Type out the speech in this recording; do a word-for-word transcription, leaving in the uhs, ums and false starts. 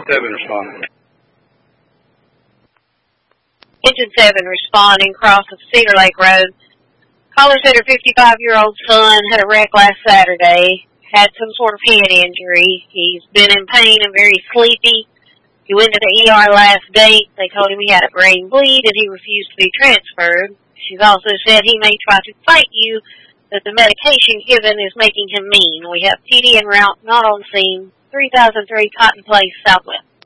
seven responding. Engine seven responding, cross of Cedar Lake Road. Caller said her fifty-five-year-old son had a wreck last Saturday, had some sort of head injury. He's been in pain and very sleepy. He went to the E R last date. They told him he had a brain bleed and he refused to be transferred. She's also said he may try to fight you, that the medication given is making him mean. We have T D en route, not on scene, three thousand three Cotton Place, Southwest.